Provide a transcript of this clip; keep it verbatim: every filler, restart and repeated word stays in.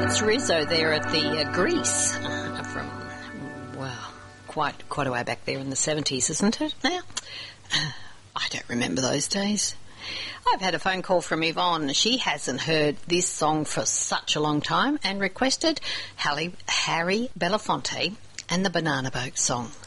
Rizzo there at the uh, Grease uh, from, well, quite quite a way back there in the seventies, isn't it now? Uh, I don't remember those days. I've had a phone call from Yvonne. She hasn't heard this song for such a long time and requested Harry, Harry Belafonte and the Banana Boat song.